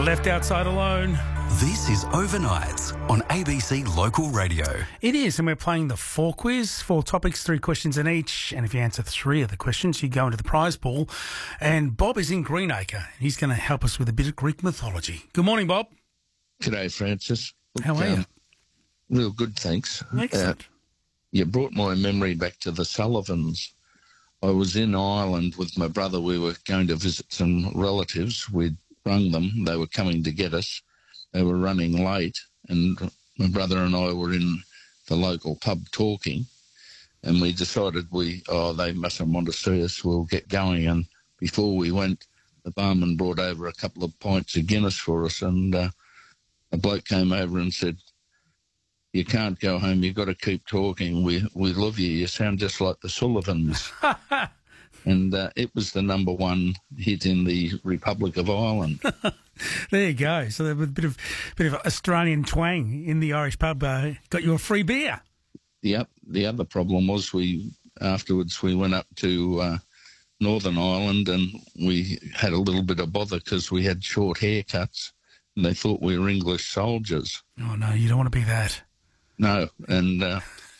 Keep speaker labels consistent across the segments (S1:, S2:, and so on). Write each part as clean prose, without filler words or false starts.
S1: Left outside alone.
S2: This is Overnights on ABC Local Radio.
S1: It is, and we're playing the 4 quiz. 4 topics, 3 questions in each. And if you answer 3 of the questions, you go into the prize pool. And Bob is in Greenacre. He's going to help us with a bit of Greek mythology. Good morning, Bob.
S3: G'day, Francis.
S1: How are you?
S3: Real good, thanks.
S1: Excellent.
S3: You brought my memory back to the Sullivans. I was in Ireland with my brother. We were going to visit some relatives. We'd rung them. They were coming to get us. They were running late, and my brother and I were in the local pub talking, and we decided they mustn't want to see us. We'll get going. And before we went, the barman brought over a couple of pints of Guinness for us, and a bloke came over and said, "You can't go home. You've got to keep talking. We love you. You sound just like the Sullivans." And it was the number 1 hit in the Republic of Ireland.
S1: There you go. So there was a bit of Australian twang in the Irish pub. Got you a free beer.
S3: The other problem was afterwards we went up to Northern Ireland, and we had a little bit of bother because we had short haircuts, and they thought we were English soldiers.
S1: Oh no, you don't want to be that.
S3: No, and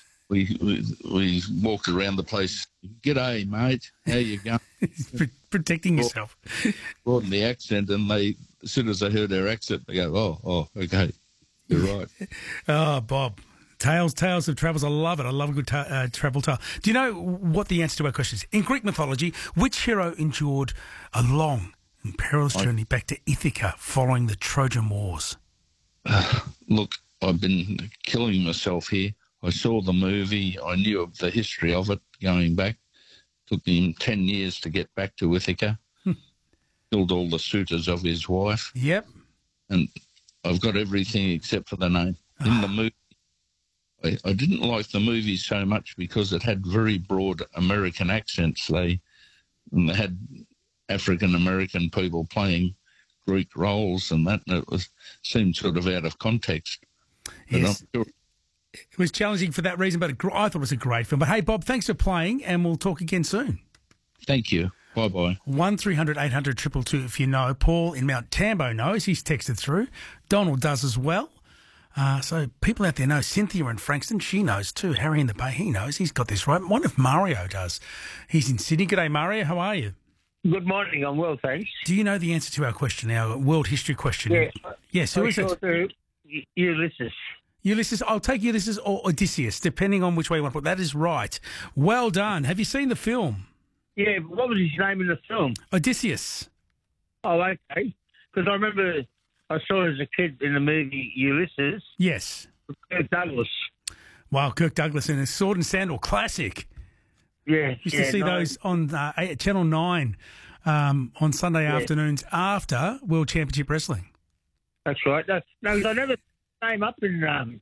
S3: we walked around the place. "G'day, mate. How you going?"
S1: Protecting yourself.
S3: Broadened the accent, and as soon as they heard our accent, they go, "Oh, okay, you're right."
S1: Oh, Bob. Tales of travels. I love it. I love a good travel tale. Do you know what the answer to our question is? In Greek mythology, which hero endured a long and perilous journey back to Ithaca following the Trojan Wars?
S3: Look, I've been killing myself here. I saw the movie. I knew of the history of it going back. Took him 10 years to get back to Ithaca. Killed all the suitors of his wife.
S1: Yep.
S3: And I've got everything except for the name. In the movie, I didn't like the movie so much because it had very broad American accents. They had African-American people playing Greek roles and that, and it seemed sort of out of context.
S1: Yes.
S3: But I'm sure
S1: it was challenging for that reason, but I thought it was a great film. But hey, Bob, thanks for playing, and we'll talk again soon.
S3: Thank you. Bye-bye.
S1: 1300 800 222 if you know. Paul in Mount Tambo knows. He's texted through. Donald does as well. So people out there know. Cynthia in Frankston, she knows too. Harry in the Bay, he knows. He's got this right. I wonder if Mario does. He's in Sydney. G'day, Mario. How are you?
S4: Good morning. I'm well, thanks.
S1: Do you know the answer to our question, our world history question?
S4: Yeah.
S1: Yes, who is it?
S4: Ulysses.
S1: Ulysses. I'll take Ulysses or Odysseus, depending on which way you want to put it. That is right. Well done. Have you seen the film?
S4: Yeah, what was his name in the film?
S1: Odysseus.
S4: Oh, okay. Because I remember I saw it as a kid in the movie Ulysses.
S1: Yes.
S4: Kirk Douglas.
S1: Wow, Kirk Douglas in a Sword and Sandal classic.
S4: Yeah.
S1: Used to see those on Channel 9 on Sunday afternoons after World Championship Wrestling.
S4: That's right. No, I never came up in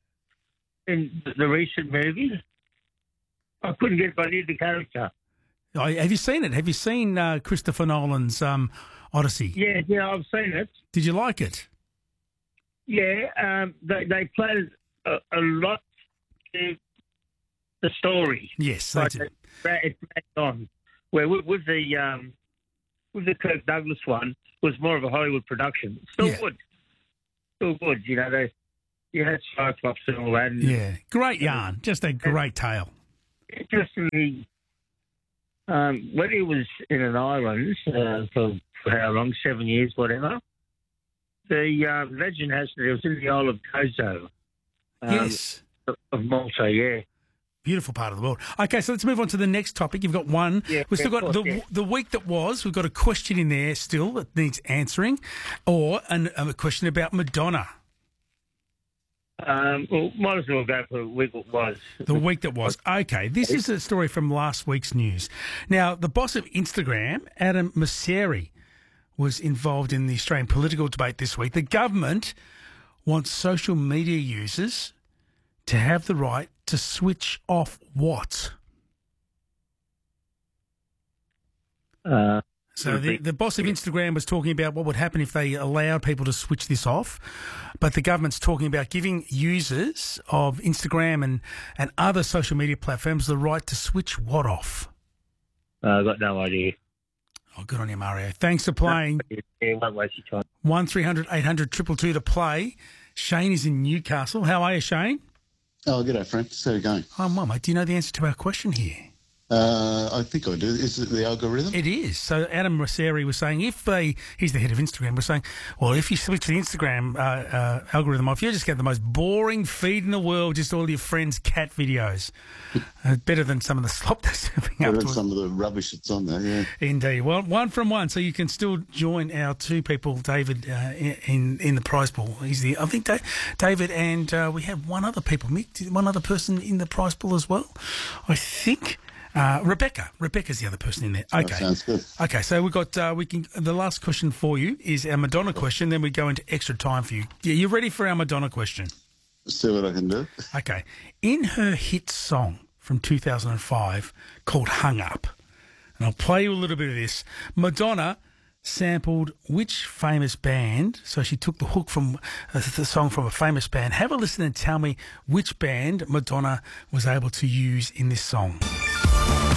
S4: the recent movie. I couldn't get by near the character.
S1: Oh, have you seen it? Have you seen Christopher Nolan's Odyssey?
S4: Yeah, I've seen it.
S1: Did you like it?
S4: Yeah, they played a lot to the story.
S1: Yes, they did.
S4: It dragged on. Where with the Kirk Douglas one, it was more of a Hollywood production. Still good. You know, you had Cyclops and all that. And,
S1: great yarn. Just a great tale.
S4: Interestingly, when he was in an island for how long, 7 years, whatever, the legend has it was in the Isle of Gozo.
S1: Yes.
S4: Of Malta, yeah.
S1: Beautiful part of the world. Okay, so let's move on to the next topic. You've got one.
S4: Yeah,
S1: We've still got the week that was. We've got a question in there still that needs answering, or a question about Madonna.
S4: Well, might as well go for the week that was.
S1: The week that was. Okay, this is a story from last week's news. Now, the boss of Instagram, Adam Mosseri, was involved in the Australian political debate this week. The government wants social media users to have the right to switch off what? So the boss of Instagram was talking about what would happen if they allowed people to switch this off, but the government's talking about giving users of Instagram and other social media platforms the right to switch what off?
S4: I've got no idea.
S1: Oh, good on you, Mario. Thanks for playing.
S4: Yeah, won't waste your time.
S1: 1300 800 222 to play. Shane is in Newcastle. How are you, Shane?
S5: Oh, g'day, Frank. How's it going?
S1: I'm well, mate. Do you know the answer to our question here?
S5: I think I do. Is it the algorithm?
S1: It is. So Adam Rosseri was saying he's the head of Instagram, was saying, well, if you switch the Instagram algorithm off, you just get the most boring feed in the world, just all your friends' cat videos. Better than some of the slop they're serving
S5: Better
S1: up
S5: than
S1: to
S5: some of the rubbish that's on there, yeah.
S1: Indeed. Well, one from one, so you can still join our two people, David, in the prize pool. I think David and we have one other person in the prize pool as well, I think. Rebecca. Rebecca's the other person in there. Okay.
S5: That sounds good.
S1: Okay, so we've got, the last question for you is our Madonna question, then we go into extra time for you. Yeah, you ready for our Madonna question?
S5: See what I can do.
S1: Okay. In her hit song from 2005 called Hung Up, and I'll play you a little bit of this, Madonna sampled which famous band? So she took the hook from the song from a famous band. Have a listen and tell me which band Madonna was able to use in this song.